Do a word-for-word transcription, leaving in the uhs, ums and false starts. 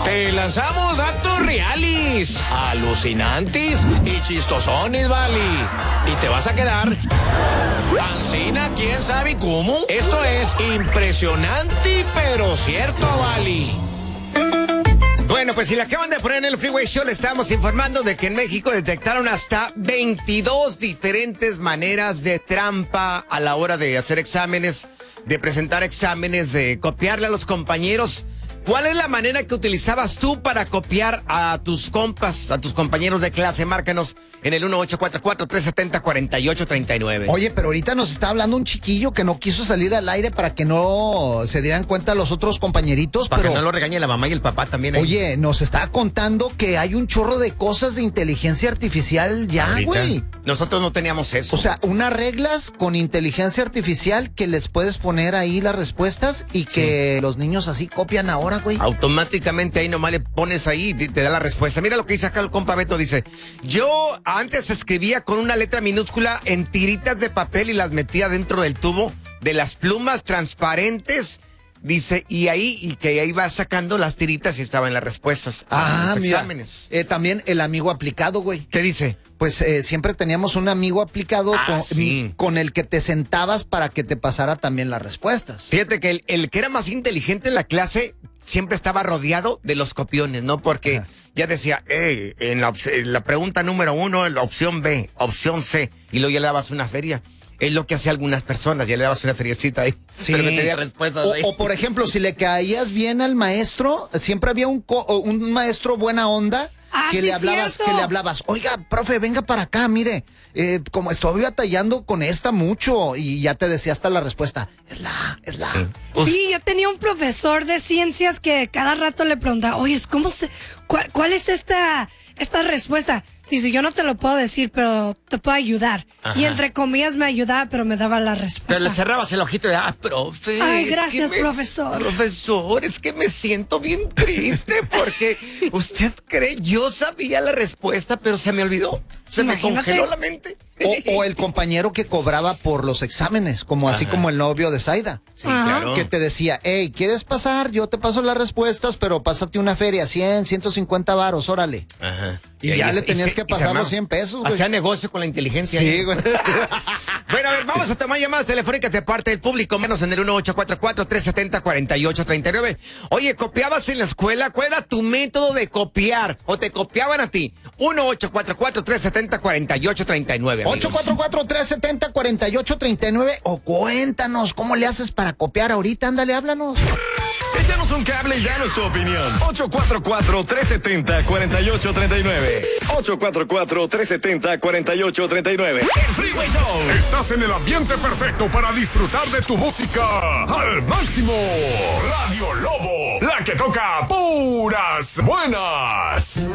Te lanzamos datos reales, alucinantes y chistosones, vale. Y te vas a quedar ancina, quién sabe cómo. Esto es impresionante, pero cierto, vale. Bueno, pues si la acaban de poner en el Freeway Show, le estamos informando de que en México detectaron hasta veintidós diferentes maneras de trampa a la hora de hacer exámenes, de presentar exámenes, de copiarle a los compañeros. ¿Cuál es la manera que utilizabas tú para copiar a tus compas, a tus compañeros de clase? Márcanos en el uno ocho cuatro cuatro, tres siete cero, cuatro ocho tres nueve. Oye, pero ahorita nos está hablando un chiquillo que no quiso salir al aire para que no se dieran cuenta los otros compañeritos. Para pero, que no lo regañe la mamá y el papá también. Ahí. Oye, nos está contando que hay un chorro de cosas de inteligencia artificial ya, güey. Nosotros no teníamos eso. O sea, unas reglas con inteligencia artificial que les puedes poner ahí las respuestas y que sí. Los niños así copian ahora, güey. Automáticamente ahí nomás le pones ahí y te da la respuesta. Mira lo que dice acá el compa Beto, dice: yo antes escribía con una letra minúscula en tiritas de papel y las metía dentro del tubo de las plumas transparentes. Dice, y ahí, y que ahí va sacando las tiritas y estaban las respuestas ah, a los mira, exámenes. Eh, también el amigo aplicado, güey. ¿Qué dice? Pues eh, siempre teníamos un amigo aplicado ah, con, sí. con el que te sentabas para que te pasara también las respuestas. Fíjate que el, el que era más inteligente en la clase siempre estaba rodeado de los copiones, ¿no? Porque ajá. Ya decía, hey, en la, en la pregunta número uno, la opción B, opción C, y luego ya le dabas una feria. Es lo que hacía algunas personas, ya le dabas una feriecita ahí, sí. Pero que te diera respuestas o, ahí. O por ejemplo, si le caías bien al maestro, siempre había un, co un maestro buena onda. Ah, que sí, le hablabas, cierto. que le hablabas, oiga, profe, venga para acá, mire, eh, como estoy batallando con esta mucho, y ya te decía hasta la respuesta, es la, es la. Sí. Sí, yo tenía un profesor de ciencias que cada rato le preguntaba, oye, ¿cómo se, cuál, cuál es esta, esta respuesta? Dice, yo no te lo puedo decir, pero te puedo ayudar. Ajá. Y entre comillas me ayudaba, pero me daba la respuesta. Pero le cerrabas el ojito de, ah, profe. Ay, gracias, me, profesor. Profesor, es que me siento bien triste porque usted cree, yo sabía la respuesta, pero se me olvidó. Se Imagínate. me congeló la mente. O, o el compañero que cobraba por los exámenes, como Ajá. así como el novio de Zaida. Sí, claro. Que te decía, hey, ¿quieres pasar? Yo te paso las respuestas, pero pásate una feria, cien, ciento cincuenta varos, órale. Ajá. Y, y ya le tenías se, que pasar los cien pesos, güey. Hacía negocio con la inteligencia. Sí, güey. Bueno, a ver, vamos a tomar llamadas telefónicas de parte del público, menos en el uno ocho cuatro cuatro, tres siete cero, cuatro ocho tres nueve. Oye, ¿copiabas en la escuela? ¿Cuál era tu método de copiar? ¿O te copiaban a ti? uno ocho cuatro cuatro, tres siete cero, cuatro ocho tres nueve. ocho cuatro cuatro, tres siete cero, cuatro ocho tres nueve. O cuéntanos, ¿cómo le haces para copiar ahorita? Ándale, háblanos. Échanos un cable y danos tu opinión. ocho cuatro cuatro, tres siete cero, cuatro ocho tres nueve. ocho cuatro cuatro, tres siete cero, cuatro ocho tres nueve. El Freeway Show. Estás en el ambiente perfecto para disfrutar de tu música al máximo. Radio Lobo, la que toca puras buenas.